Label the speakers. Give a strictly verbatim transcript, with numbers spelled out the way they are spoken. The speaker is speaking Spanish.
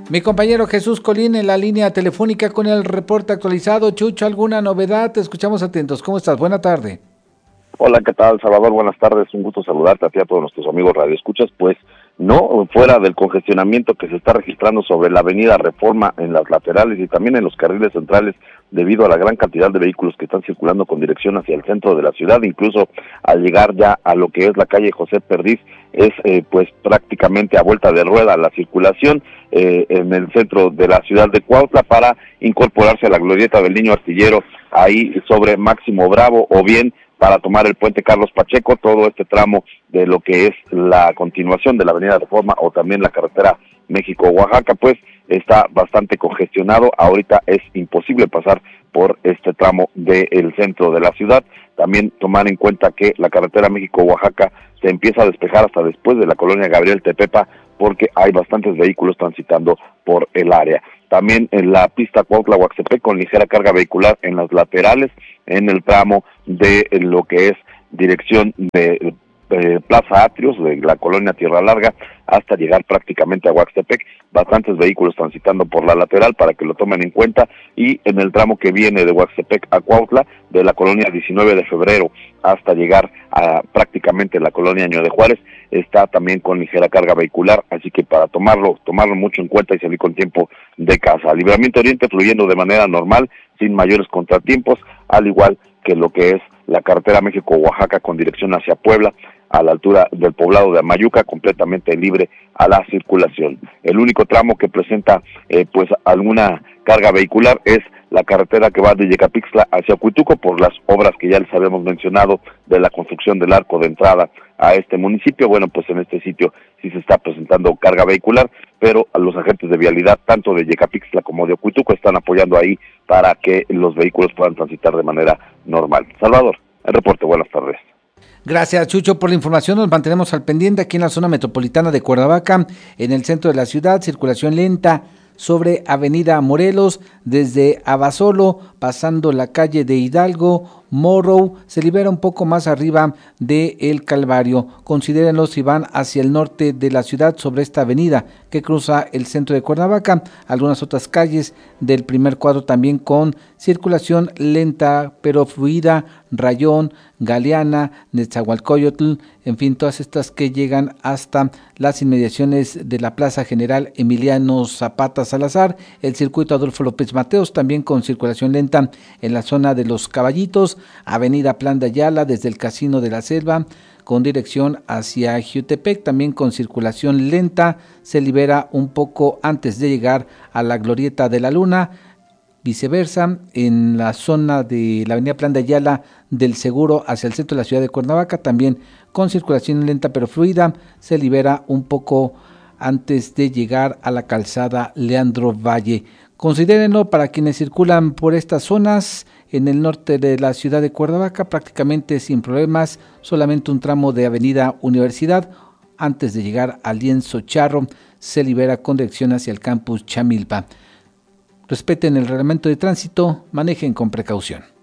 Speaker 1: Mi compañero Jesús Colín en la línea telefónica con el reporte actualizado. Chucho, ¿alguna novedad? Te escuchamos atentos. ¿Cómo estás? Buena tarde.
Speaker 2: Hola, ¿qué tal, Salvador? Buenas tardes, un gusto saludarte a ti y a todos nuestros amigos radioescuchas. Pues no, fuera del congestionamiento que se está registrando sobre la avenida Reforma en las laterales y también en los carriles centrales debido a la gran cantidad de vehículos que están circulando con dirección hacia el centro de la ciudad, incluso al llegar ya a lo que es la calle José Perdiz, es eh, pues prácticamente a vuelta de rueda la circulación eh, en el centro de la ciudad de Cuautla para incorporarse a la glorieta del Niño Artillero ahí sobre Máximo Bravo, o bien para tomar el puente Carlos Pacheco, todo este tramo de lo que es la continuación de la avenida Reforma o también la carretera México-Oaxaca, pues está bastante congestionado. Ahorita es imposible pasar por este tramo del centro de la ciudad. También tomar en cuenta que la carretera México-Oaxaca se empieza a despejar hasta después de la colonia Gabriel Tepepa, porque hay bastantes vehículos transitando por el área. También en la pista Cuautla-Huaxtepec con ligera carga vehicular en las laterales, en el tramo de lo que es dirección de eh, Plaza Atrios, de la colonia Tierra Larga, hasta llegar prácticamente a Huaxtepec, bastantes vehículos transitando por la lateral para que lo tomen en cuenta, y en el tramo que viene de Huaxtepec a Cuautla, de la colonia diecinueve de febrero hasta llegar a prácticamente la colonia Año de Juárez, está también con ligera carga vehicular, así que para tomarlo, tomarlo mucho en cuenta y salir con tiempo de casa. Libramiento Oriente fluyendo de manera normal, sin mayores contratiempos, al igual que lo que es la carretera México-Oaxaca con dirección hacia Puebla, a la altura del poblado de Amayuca, completamente libre a la circulación. El único tramo que presenta eh, pues alguna carga vehicular es la carretera que va de Yecapixtla hacia Huituco por las obras que ya les habíamos mencionado de la construcción del arco de entrada a este municipio. Bueno, pues en este sitio sí se está presentando carga vehicular, pero a los agentes de vialidad, tanto de Yecapixtla como de Huituco, están apoyando ahí para que los vehículos puedan transitar de manera normal. Salvador, el reporte, buenas tardes.
Speaker 1: Gracias, Chucho, por la información. Nos mantenemos al pendiente aquí en la zona metropolitana de Cuernavaca, en el centro de la ciudad, circulación lenta sobre Avenida Morelos, desde Abasolo, pasando la calle de Hidalgo, Morrow, se libera un poco más arriba de El Calvario. Considérenlo si van hacia el norte de la ciudad sobre esta avenida que cruza el centro de Cuernavaca. Algunas otras calles del primer cuadro también con circulación lenta pero fluida, Rayón, Galeana, Nezahualcóyotl, en fin, todas estas que llegan hasta las inmediaciones de la Plaza General Emiliano Zapata Salazar, el circuito Adolfo López Mateos, también con circulación lenta en la zona de Los Caballitos, Avenida Plan de Ayala desde el Casino de la Selva, con dirección hacia Jiutepec, también con circulación lenta, se libera un poco antes de llegar a la Glorieta de la Luna. Viceversa, en la zona de la avenida Plan de Ayala del Seguro hacia el centro de la ciudad de Cuernavaca, también con circulación lenta pero fluida, se libera un poco antes de llegar a la calzada Leandro Valle. Considérenlo para quienes circulan por estas zonas en el norte de la ciudad de Cuernavaca, prácticamente sin problemas, solamente un tramo de avenida Universidad, antes de llegar al Lienzo Charro, se libera con dirección hacia el campus Chamilpa. Respeten el reglamento de tránsito, manejen con precaución.